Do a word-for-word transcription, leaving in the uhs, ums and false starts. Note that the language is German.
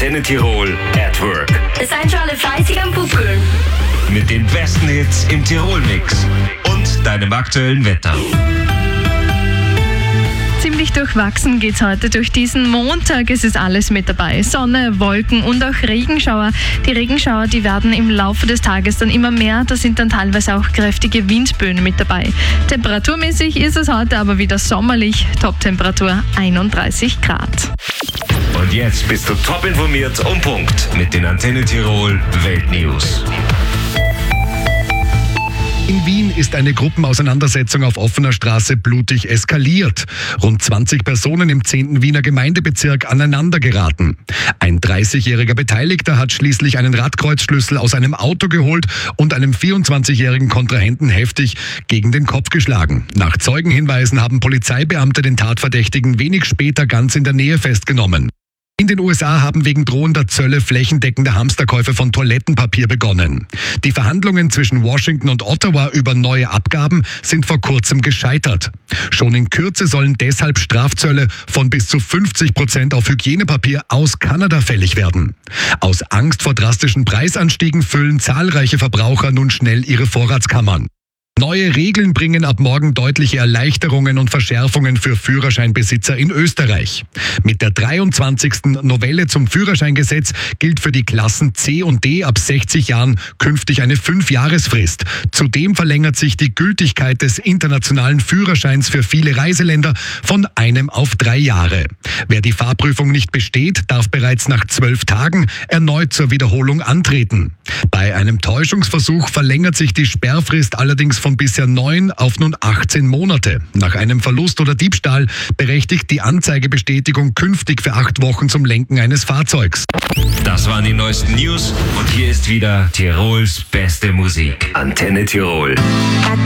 Antenne Tirol at Work. Seid schon alle fleißig am Pupkeln. Mit den besten Hits im Tirol-Mix und deinem aktuellen Wetter. Ziemlich durchwachsen geht's heute durch diesen Montag. Es ist alles mit dabei. Sonne, Wolken und auch Regenschauer. Die Regenschauer, die werden im Laufe des Tages dann immer mehr. Da sind dann teilweise auch kräftige Windböen mit dabei. Temperaturmäßig ist es heute aber wieder sommerlich. Toptemperatur einunddreißig Grad. Und jetzt bist du top informiert um Punkt mit den Antenne Tirol Weltnews. In Wien ist eine Gruppenauseinandersetzung auf offener Straße blutig eskaliert. Rund zwanzig Personen im zehnten Wiener Gemeindebezirk aneinander geraten. Ein dreißigjähriger Beteiligter hat schließlich einen Radkreuzschlüssel aus einem Auto geholt und einem vierundzwanzigjährigen Kontrahenten heftig gegen den Kopf geschlagen. Nach Zeugenhinweisen haben Polizeibeamte den Tatverdächtigen wenig später ganz in der Nähe festgenommen. In den U S A haben wegen drohender Zölle flächendeckende Hamsterkäufe von Toilettenpapier begonnen. Die Verhandlungen zwischen Washington und Ottawa über neue Abgaben sind vor kurzem gescheitert. Schon in Kürze sollen deshalb Strafzölle von bis zu fünfzig Prozent auf Hygienepapier aus Kanada fällig werden. Aus Angst vor drastischen Preisanstiegen füllen zahlreiche Verbraucher nun schnell ihre Vorratskammern. Neue Regeln bringen ab morgen deutliche Erleichterungen und Verschärfungen für Führerscheinbesitzer in Österreich. Mit der dreiundzwanzigsten Novelle zum Führerscheingesetz gilt für die Klassen C und D ab sechzig Jahren künftig eine Fünfjahresfrist. Zudem verlängert sich die Gültigkeit des internationalen Führerscheins für viele Reiseländer von einem auf drei Jahre. Wer die Fahrprüfung nicht besteht, darf bereits nach zwölf Tagen erneut zur Wiederholung antreten. Bei einem Täuschungsversuch verlängert sich die Sperrfrist allerdings von bisher neun auf nun achtzehn Monate. Nach einem Verlust oder Diebstahl berechtigt die Anzeigebestätigung künftig für acht Wochen zum Lenken eines Fahrzeugs. Das waren die neuesten News und hier ist wieder Tirols beste Musik. Antenne Tirol.